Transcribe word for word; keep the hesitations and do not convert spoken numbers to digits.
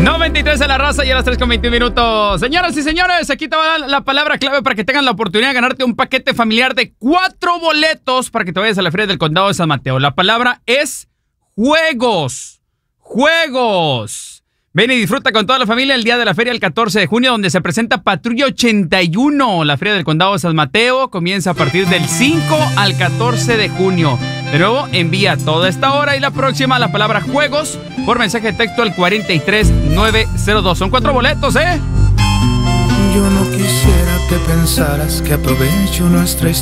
noventa y tres de la raza y a las tres con veintiún minutos. Señoras y señores, aquí te va la, la palabra clave para que tengan la oportunidad de ganarte un paquete familiar de cuatro boletos para que te vayas a la Feria del Condado de San Mateo. La palabra es juegos. Juegos. Ven y disfruta con toda la familia el día de la feria el catorce de junio, donde se presenta Patrulla ochenta y uno. La Feria del Condado de San Mateo comienza a partir del cinco al catorce de junio. De nuevo, envía toda esta hora y la próxima la palabra juegos por mensaje de texto al cuarenta y tres nueve cero dos. Son cuatro boletos, ¿eh? Yo no quisiera que pensaras que aprovecho nuestra historia.